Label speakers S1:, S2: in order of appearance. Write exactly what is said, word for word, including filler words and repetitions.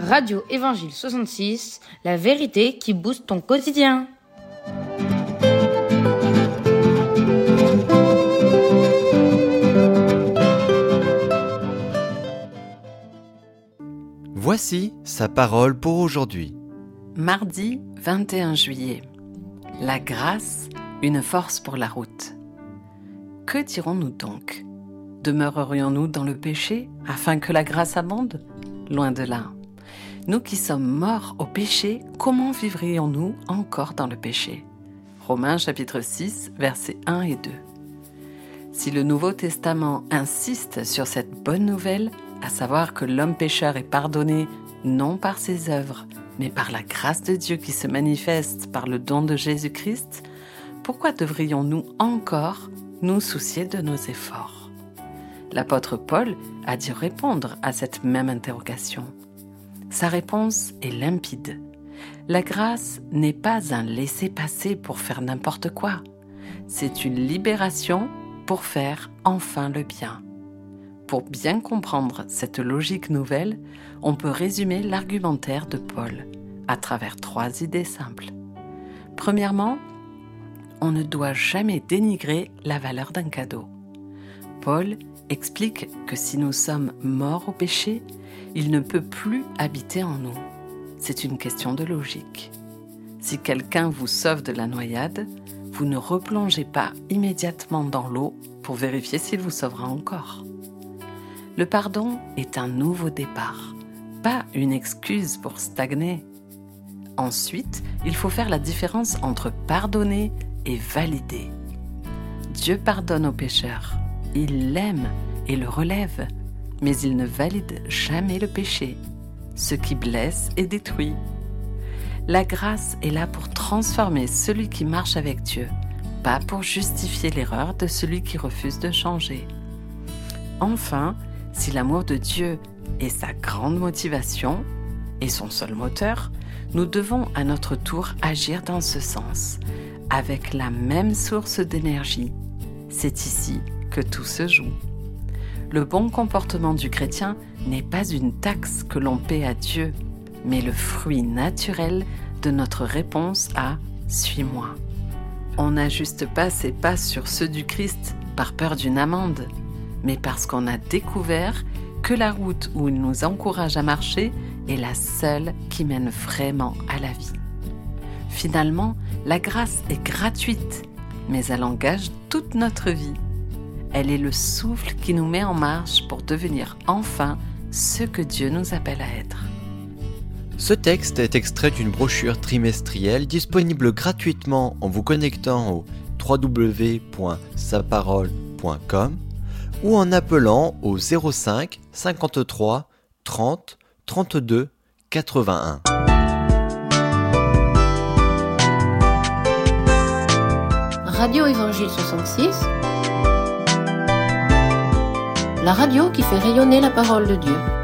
S1: Radio Évangile soixante-six, la vérité qui booste ton quotidien.
S2: Voici sa parole pour aujourd'hui.
S3: Mardi vingt et un juillet. La grâce, une force pour la route. Que dirons-nous donc ? Demeurerions-nous dans le péché afin que la grâce abonde ? Loin de là. Nous qui sommes morts au péché, comment vivrions-nous encore dans le péché ? Romains chapitre six, versets un et deux. Si le Nouveau Testament insiste sur cette bonne nouvelle, à savoir que l'homme pécheur est pardonné non par ses œuvres, mais par la grâce de Dieu qui se manifeste par le don de Jésus-Christ, pourquoi devrions-nous encore nous soucier de nos efforts ? L'apôtre Paul a dû répondre à cette même interrogation. Sa réponse est limpide. La grâce n'est pas un laisser-passer pour faire n'importe quoi. C'est une libération pour faire enfin le bien. Pour bien comprendre cette logique nouvelle, on peut résumer l'argumentaire de Paul à travers trois idées simples. Premièrement, on ne doit jamais dénigrer la valeur d'un cadeau. Paul explique que si nous sommes morts au péché, il ne peut plus habiter en nous. C'est une question de logique. Si quelqu'un vous sauve de la noyade, vous ne replongez pas immédiatement dans l'eau pour vérifier s'il vous sauvera encore. Le pardon est un nouveau départ, pas une excuse pour stagner. Ensuite, il faut faire la différence entre pardonner et valider. Dieu pardonne aux pécheurs. Il l'aime et le relève, mais il ne valide jamais le péché, ce qui blesse et détruit. La grâce est là pour transformer celui qui marche avec Dieu, pas pour justifier l'erreur de celui qui refuse de changer. Enfin, si l'amour de Dieu est sa grande motivation et son seul moteur, nous devons à notre tour agir dans ce sens, avec la même source d'énergie. C'est ici que tout se joue. Le bon comportement du chrétien n'est pas une taxe que l'on paie à Dieu, mais le fruit naturel de notre réponse à « Suis-moi ». On n'ajuste pas ses pas sur ceux du Christ par peur d'une amende, mais parce qu'on a découvert que la route où il nous encourage à marcher est la seule qui mène vraiment à la vie. Finalement, la grâce est gratuite, mais elle engage toute notre vie. Elle est le souffle qui nous met en marche pour devenir enfin ce que Dieu nous appelle à être.
S2: Ce texte est extrait d'une brochure trimestrielle disponible gratuitement en vous connectant au w w w point sa parole point com ou en appelant au zéro cinq cinquante-trois trente trente-deux quatre-vingt-un.
S1: Radio Évangile soixante-six, la radio qui fait rayonner la parole de Dieu.